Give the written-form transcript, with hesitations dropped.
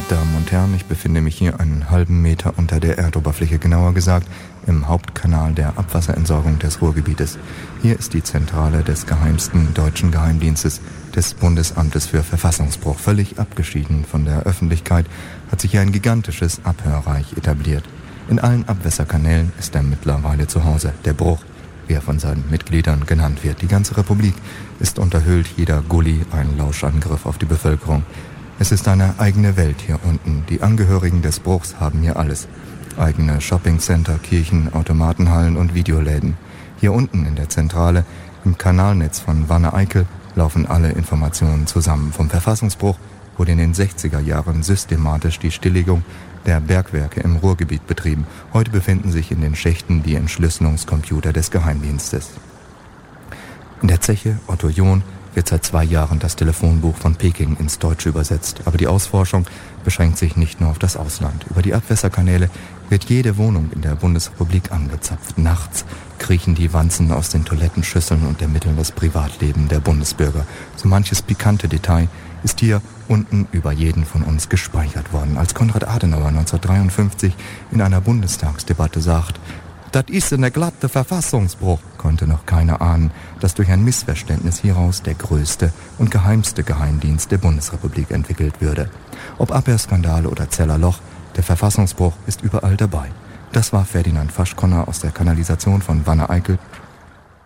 Damen und Herren, ich befinde mich hier einen halben Meter unter der Erdoberfläche, genauer gesagt im Hauptkanal der Abwasserentsorgung des Ruhrgebietes. Hier ist die Zentrale des geheimsten deutschen Geheimdienstes, des Bundesamtes für Verfassungsbruch. Völlig abgeschieden von der Öffentlichkeit hat sich hier ein gigantisches Abhörreich etabliert. In allen Abwässerkanälen ist er mittlerweile zu Hause, der Bruch, wie er von seinen Mitgliedern genannt wird. Die ganze Republik ist unterhüllt, jeder Gully ein Lauschangriff auf die Bevölkerung. Es ist eine eigene Welt hier unten. Die Angehörigen des Bruchs haben hier alles. Eigene Shoppingcenter, Kirchen, Automatenhallen und Videoläden. Hier unten in der Zentrale, im Kanalnetz von Wanne-Eickel, laufen alle Informationen zusammen. Vom Verfassungsbruch wurde in den 60er Jahren systematisch die Stilllegung der Bergwerke im Ruhrgebiet betrieben. Heute befinden sich in den Schächten die Entschlüsselungscomputer des Geheimdienstes. In der Zeche Otto John wird seit 2 Jahren das Telefonbuch von Peking ins Deutsche übersetzt. Aber die Ausforschung beschränkt sich nicht nur auf das Ausland. Über die Abwässerkanäle wird jede Wohnung in der Bundesrepublik angezapft. Nachts kriechen die Wanzen aus den Toilettenschüsseln und ermitteln das Privatleben der Bundesbürger. So manches pikante Detail ist hier unten über jeden von uns gespeichert worden. Als Konrad Adenauer 1953 in einer Bundestagsdebatte sagt, das ist ein glatter Verfassungsbruch, konnte noch keiner ahnen, dass durch ein Missverständnis hieraus der größte und geheimste Geheimdienst der Bundesrepublik entwickelt würde. Ob Abhörskandale oder Zellerloch, der Verfassungsbruch ist überall dabei. Das war Ferdinand Faschkonner aus der Kanalisation von Wanne-Eickel